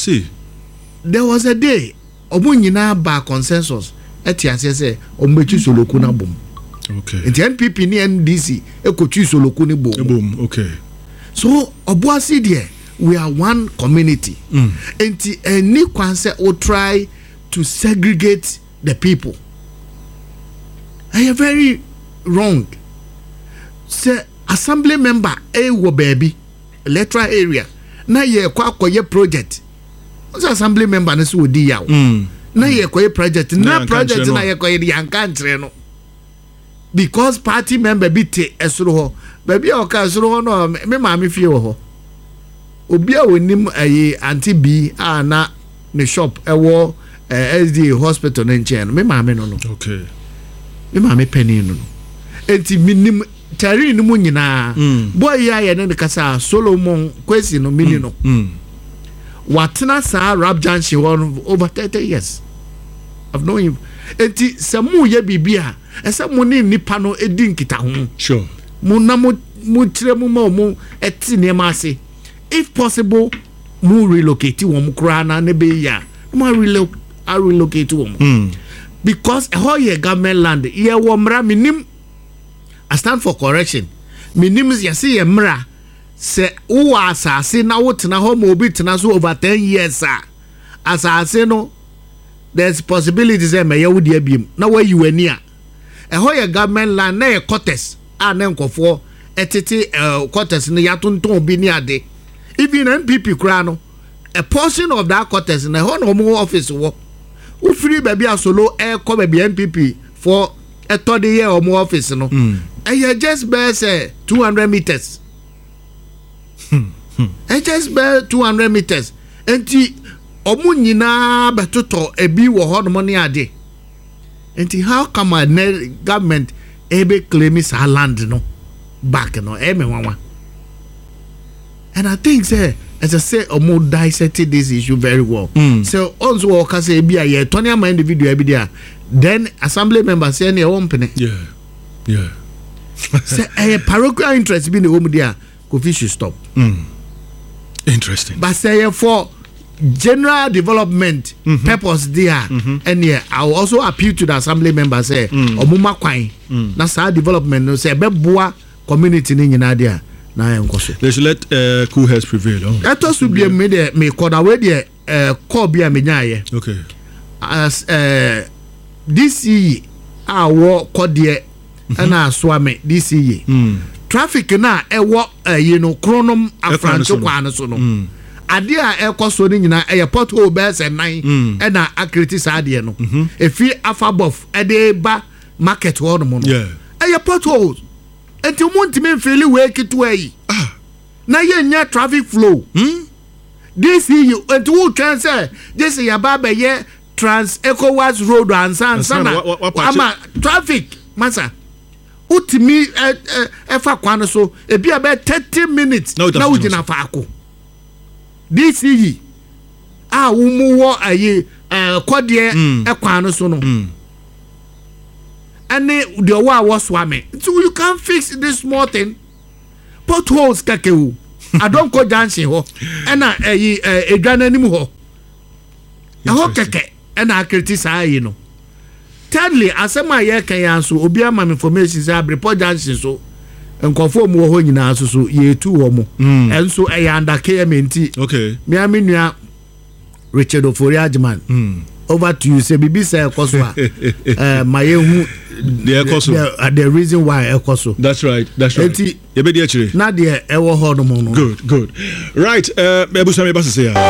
See, there was a day omunyina ba consensus etiase say ombechi soloku na bom. Okay. The NPP ni NDC ekochi soloku ni bom. Boom. Okay. So obuasi there we are one community. Enti any kwanse will try to segregate the people. I am very wrong. Say assembly member wo baby electoral area na ye kwa koye project. What's assembly member na so di yawo. Na ye koye project na project na ye koye di anka ntre no. Because party member bi te esoro ho. Baby o ka esoro ho no me ma me fie ho. Obi a wonim ayi anti bi na ne shop ewo SDA hospital na nche no me ma me no. Okay. Me ma me penny no. Enti minim tari ni mu nyina. Boy ya ye ne kasa Solomon Kwesi no mini no. Watena sa Rap Junction over 30 years. I've known him. Enti samu ye bibia esa mu ni nipa no edi nkita ho. Sure. Mu na mu tire mu ma mu eti ne ma ase. If possible, mu relocate wom kura na ne be ya. Mu relocate wom. Because how ye government land ye womra minim. I stand for correction. Minim ye see ye mra se wo asase na wo tena ho mo bi tena so over 10 years asase no there's possibilities say me ye wo de abiem na wa yi wani a how ye government land na ye quarters na nkofo etete quarters no ya tonton bi ni ade even NPP kra no a portion of that quarters na ho no mo office wo free baby asolo come baby NPP for a third year or more office no you just bear say 200 meters just bear 200 meters enti omu nyina betoto ebi wo ho no money ade enti how come a government ebe claim is land no back no wanwa. And I think say as I say omu dissect this issue very well. So also work say ebi a 20 individual ebi there then assembly members say ne ompene. Yeah. Say a parochial interest be the home there Kofi should stop. Interesting. But say for general development purpose there and yeah I will also appeal to the assembly members say omuma kwan na sa development no say beboa community ni nyina there na enkoso. They should let cool heads prevail. Let us be me call away there call be me nyaye. Okay. As this year our call there and aswame this year traffic na ewo chronom afrancho kwan so no ade a ekoso ni nyina pothole be se 9 na acritise ade no efi afabof ade ba market ho no no pothole enti umuntu feel we kitu ayi na ye nya traffic flow this year enti wo twan say this ya ba be ye trans ECOWAS road ansana ama traffic masa utimi efa kwan so ebi about 30 minutes na ujina faako this yi umu wo ayi kodie ekwan so no ane the wa was swame so you can fix this small thing potholes kakewu I don't go dancing ho ena ayi edwana nim ho ho keke ena criticize ayi no. Thirdly, asema ye kan ya so obi ama information say report dancing so nkofo mu ho nyina so ye tu wo mu enso e ya ndake menti. Okay. Me aminua Richard Oforiagman. Over to you say bibi say ekoso my hu the reason why ekoso. That's right. Eti ye be di akire. Na de e wo ho no mo no. Good. Right, ebusa me ba se ya.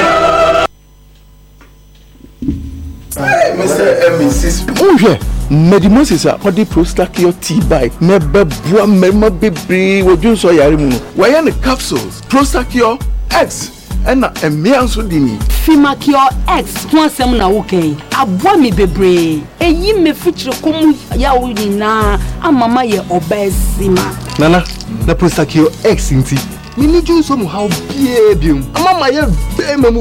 Mr. M6 Unje Medimosis a kodi Prostacure tea by mebe bua mema bebre wodun so yare mu why na capsules Prostacure X na emia nso dini Fimacure X ho asem na wo kan aboa me bebre eyi me fitire komu ya wo nyina amama ye obesima nana na Prostacure X nti mini ju so mu how bie biom amama ye be